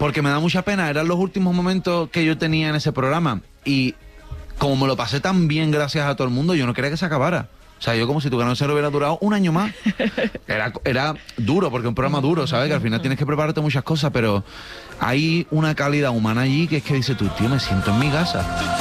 porque me da mucha pena, eran los últimos momentos que yo tenía en ese programa, y como me lo pasé tan bien gracias a todo el mundo, yo no quería que se acabara. O sea, yo como si Tu Canal Cero hubiera durado un año más. Era duro, porque es un programa duro, ¿sabes? Que al final tienes que prepararte muchas cosas, pero hay una calidad humana allí que es que dices tú, tío, me siento en mi casa.